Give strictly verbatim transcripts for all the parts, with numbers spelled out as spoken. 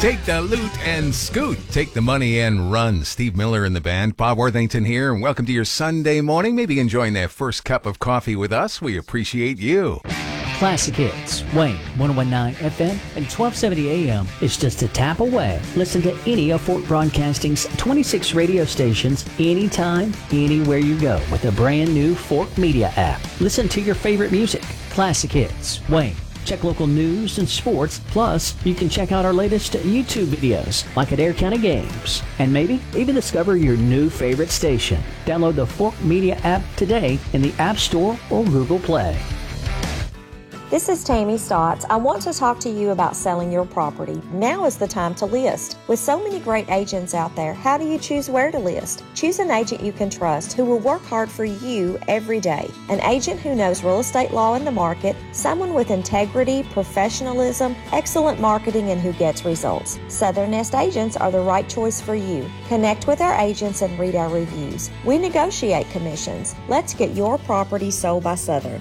Take the loot and scoot. Take the money and run. Steve Miller and the band. Bob Worthington here, and welcome to your Sunday morning. Maybe enjoying that first cup of coffee with us. We appreciate you. Classic Hits, Wayne, one oh one point nine F M and twelve seventy A M is just a tap away. Listen to any of Fort Broadcasting's twenty-six radio stations anytime, anywhere you go with the brand new Fort Media app. Listen to your favorite music. Classic Hits, Wayne. Check local news and sports. Plus, you can check out our latest YouTube videos, like at Adair County Games. And maybe even discover your new favorite station. Download the Fort Media app today in the App Store or Google Play. This is Tammy Stotts. I want to talk to you about selling your property. Now is the time to list. With so many great agents out there, how do you choose where to list? Choose an agent you can trust who will work hard for you every day. An agent who knows real estate law and the market, someone with integrity, professionalism, excellent marketing, and who gets results. Southern Nest agents are the right choice for you. Connect with our agents and read our reviews. We negotiate commissions. Let's get your property sold by Southern.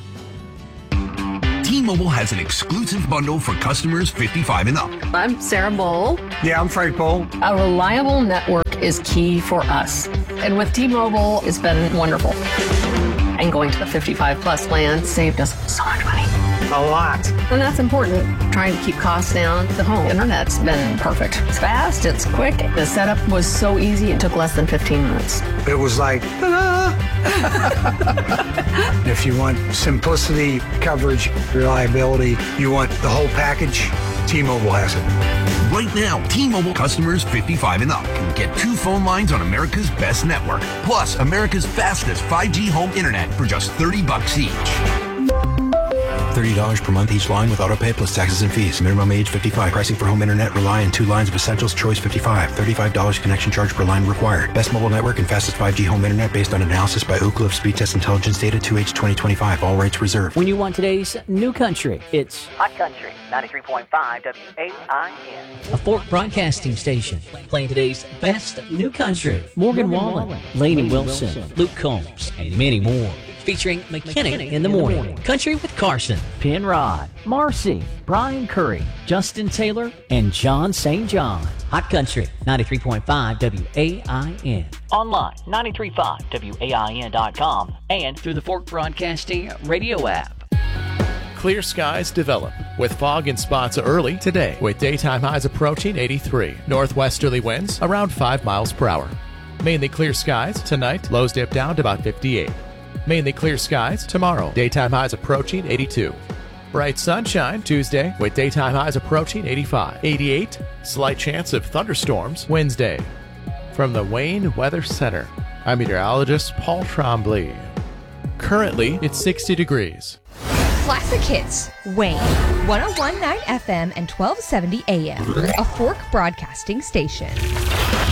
T-Mobile has an exclusive bundle for customers fifty-five and up. I'm Sarah Bowl. Yeah, I'm Frank Bowl. A reliable network is key for us. And with T-Mobile, it's been wonderful. And going to the fifty-five plus plan saved us so much money. A lot. And that's important. Trying to keep costs down. The home internet's been perfect. It's fast, it's quick. The setup was so easy, it took less than fifteen minutes. It was like, ta-da! If you want simplicity, coverage, reliability, you want the whole package, T-Mobile has it. Right now, T-Mobile customers fifty-five and up can get two phone lines on America's best network, plus America's fastest five G home internet for just thirty bucks each. thirty dollars per month each line with autopay plus taxes and fees. Minimum age fifty-five. Pricing for home internet rely on two lines of Essentials Choice fifty-five. thirty-five dollars connection charge per line required. Best mobile network and fastest five G home internet based on analysis by Oak Cliff Speed Test Intelligence Data two H twenty twenty-five. All rights reserved. When you want today's new country, it's Hot Country, ninety-three point five W A I N. a Fort Broadcasting station playing today's best new country. Morgan, Morgan Wallen, Wallen, Lainey Wilson, Wilson, Luke Combs, and many more. Featuring McKinnon in the morning, Country with Carson, Penrod, Marcy, Brian Curry, Justin Taylor, and John Saint John. Hot Country, ninety-three point five W A I N. Online, ninety-three point five W A I N dot com and through the Fort Broadcasting radio app. Clear skies develop with fog and spots early today with daytime highs approaching eighty-three. Northwesterly winds around five miles per hour. Mainly clear skies tonight. Lows dip down to about fifty-eight. Mainly clear skies tomorrow. Daytime highs approaching eighty-two. Bright sunshine Tuesday with daytime highs approaching eighty-five. eighty-eight. Slight chance of thunderstorms Wednesday. From the Wayne Weather Center, I'm meteorologist Paul Trombley. Currently, it's sixty degrees. Classic Hits, Wayne, one oh one point nine F M and twelve seventy A M, a Fork Broadcasting station.